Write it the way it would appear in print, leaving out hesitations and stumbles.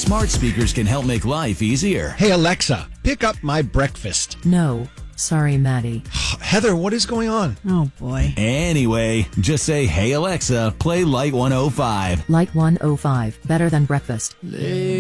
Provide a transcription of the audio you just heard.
smart speakers can help make life easier. Hey, Alexa, pick up my breakfast. No. Sorry, Maddie. Heather, what is going on? Oh, boy. Anyway, just say, "Hey Alexa, play Light 105. Light 105. Better than breakfast.